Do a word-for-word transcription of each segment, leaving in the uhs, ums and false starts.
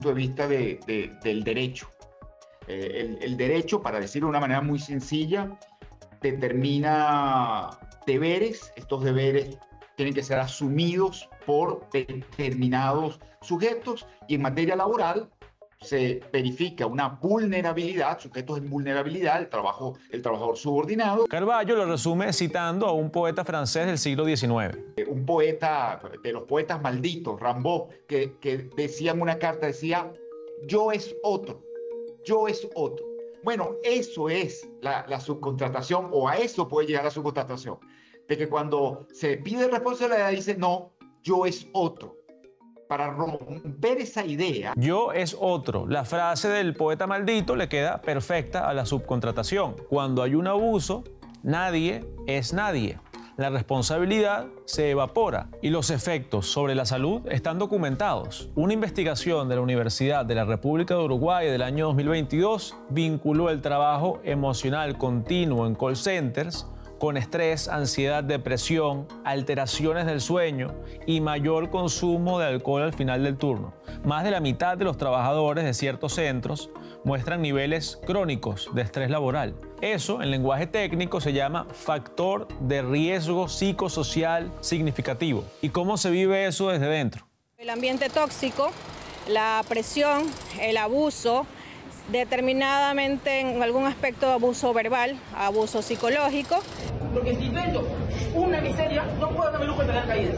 de vista de, de, del derecho. Eh, el, el derecho, para decirlo de una manera muy sencilla, determina deberes. Estos deberes tienen que ser asumidos por determinados sujetos, y en materia laboral se verifica una vulnerabilidad, sujetos en vulnerabilidad, el, trabajo, el trabajador subordinado. Carballo lo resume citando a un poeta francés del siglo diecinueve. Un poeta, de los poetas malditos, Rimbaud, que, que decía en una carta, decía, yo es otro, yo es otro. Bueno, eso es la, la subcontratación, o a eso puede llegar la subcontratación, de que cuando se pide responsabilidad dice, no, yo es otro. Para romper esa idea. Yo es otro. La frase del poeta maldito le queda perfecta a la subcontratación. Cuando hay un abuso, nadie es nadie. La responsabilidad se evapora y los efectos sobre la salud están documentados. Una investigación de la Universidad de la República de Uruguay del año dos mil veintidós vinculó el trabajo emocional continuo en call centers con estrés, ansiedad, depresión, alteraciones del sueño y mayor consumo de alcohol al final del turno. Más de la mitad de los trabajadores de ciertos centros muestran niveles crónicos de estrés laboral. Eso, en lenguaje técnico, se llama factor de riesgo psicosocial significativo. ¿Y cómo se vive eso desde dentro? El ambiente tóxico, la presión, el abuso, determinadamente en algún aspecto abuso verbal, abuso psicológico. Porque si vendo una miseria, no puedo darme lujo de tener caídas.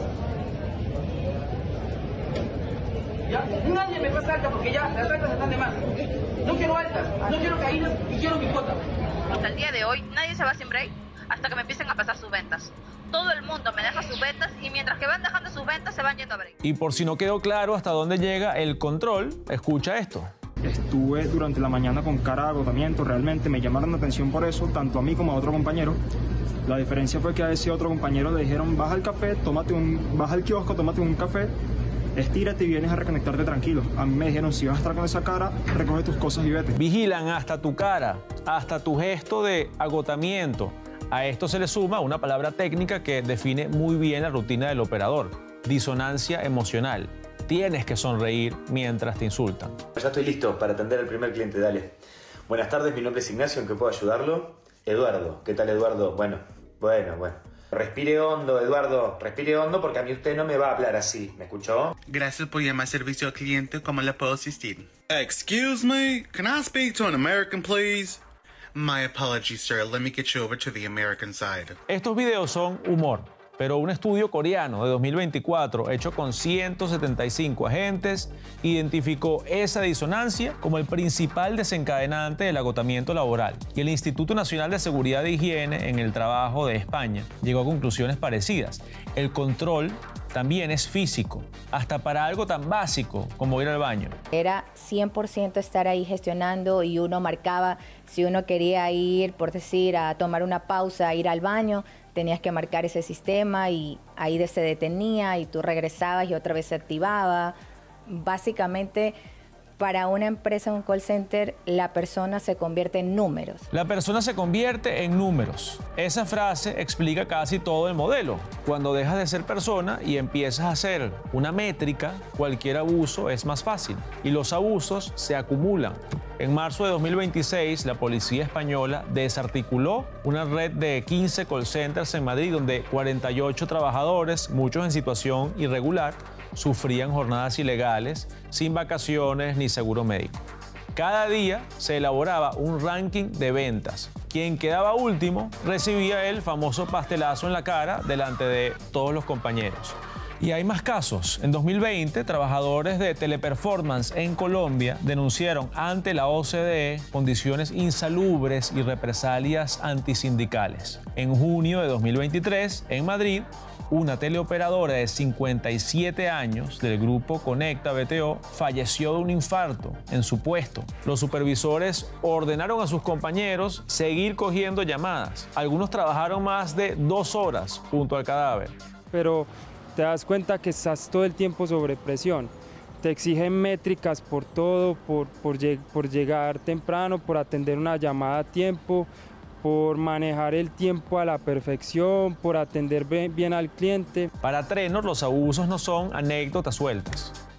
¿Ya? Nadie me pasa alta porque ya las altas están de más. No quiero altas, no quiero caídas y quiero mi cuota. Hasta el día de hoy, nadie se va sin break hasta que me empiecen a pasar sus ventas. Todo el mundo me deja sus ventas y mientras que van dejando sus ventas se van yendo a break. Y por si no quedó claro hasta dónde llega el control, escucha esto. Estuve durante la mañana con cara de agotamiento, realmente me llamaron la atención por eso, tanto a mí como a otro compañero. La diferencia fue que a ese otro compañero le dijeron, baja al café, tómate un, baja al kiosco, tómate un café, estírate y vienes a reconectarte tranquilo. A mí me dijeron, si vas a estar con esa cara, recoge tus cosas y vete. Vigilan hasta tu cara, hasta tu gesto de agotamiento. A esto se le suma una palabra técnica que define muy bien la rutina del operador: disonancia emocional. Tienes que sonreír mientras te insultan. Ya estoy listo para atender al primer cliente, dale. Buenas tardes, mi nombre es Ignacio, ¿en qué puedo ayudarlo? Eduardo, ¿qué tal, Eduardo? Bueno, bueno, bueno. Respire hondo, Eduardo, respire hondo porque a mí usted no me va a hablar así, ¿me escuchó? Gracias por llamar servicio al cliente, ¿cómo le puedo asistir? Excuse me, can I speak to an American, please? My apologies, sir, let me get you over to the American side. Estos videos son humor. Pero un estudio coreano de dos mil veinticuatro, hecho con ciento setenta y cinco agentes, identificó esa disonancia como el principal desencadenante del agotamiento laboral. Y el Instituto Nacional de Seguridad e Higiene en el Trabajo de España llegó a conclusiones parecidas. El control también es físico, hasta para algo tan básico como ir al baño. Era cien por ciento estar ahí gestionando y uno marcaba si uno quería ir, por decir, a tomar una pausa, a ir al baño, tenías que marcar ese sistema y ahí se detenía y tú regresabas y otra vez se activaba. Básicamente, para una empresa, un call center, la persona se convierte en números. La persona se convierte en números. Esa frase explica casi todo el modelo. Cuando dejas de ser persona y empiezas a ser una métrica, cualquier abuso es más fácil y los abusos se acumulan. En marzo de dos mil veintiséis, la policía española desarticuló una red de quince call centers en Madrid, donde cuarenta y ocho trabajadores, muchos en situación irregular, sufrían jornadas ilegales, sin vacaciones ni seguro médico. Cada día se elaboraba un ranking de ventas. Quien quedaba último recibía el famoso pastelazo en la cara delante de todos los compañeros. Y hay más casos. En dos mil veinte, trabajadores de Teleperformance en Colombia denunciaron ante la O C D E condiciones insalubres y represalias antisindicales. En junio de dos mil veintitrés, en Madrid, una teleoperadora de cincuenta y siete años del grupo Conecta B T O falleció de un infarto en su puesto. Los supervisores ordenaron a sus compañeros seguir cogiendo llamadas. Algunos trabajaron más de dos horas junto al cadáver. Pero te das cuenta que estás todo el tiempo sobre presión. Te exigen métricas por todo, por, por, por llegar temprano, por atender una llamada a tiempo, por manejar el tiempo a la perfección, por atender bien al cliente. Para Trenor, los abusos no son anécdotas sueltas.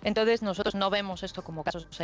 Entonces nosotros no vemos esto como casos